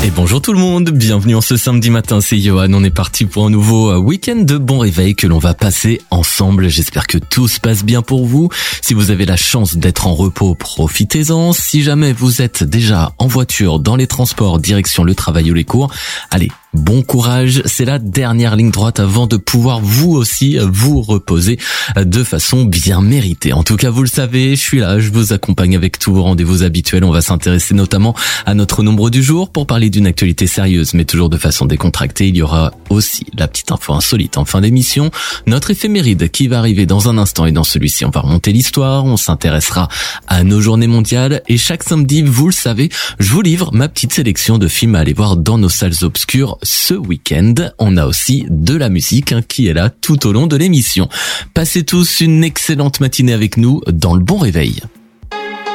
Et bonjour tout le monde, bienvenue en ce samedi matin, c'est Johan, on est parti pour un nouveau week-end de bon réveil que l'on va passer ensemble. J'espère que tout se passe bien pour vous. Si vous avez la chance d'être en repos, profitez-en. Si jamais vous êtes déjà en voiture, dans les transports, direction le travail ou les cours, allez, bon courage, c'est la dernière ligne droite avant de pouvoir vous aussi vous reposer de façon bien méritée. En tout cas, vous le savez, je suis là, je vous accompagne avec tous vos rendez-vous habituels. On va s'intéresser notamment à notre nombre du jour pour parler d'une actualité sérieuse, mais toujours de façon décontractée. Il y aura aussi la petite info insolite en fin d'émission, notre éphéméride qui va arriver dans un instant, et dans celui-ci, on va remonter l'histoire, on s'intéressera à nos journées mondiales, et chaque samedi, vous le savez, je vous livre ma petite sélection de films à aller voir dans nos salles obscures. Ce week-end, on a aussi de la musique qui est là tout au long de l'émission. Passez tous une excellente matinée avec nous dans le bon réveil.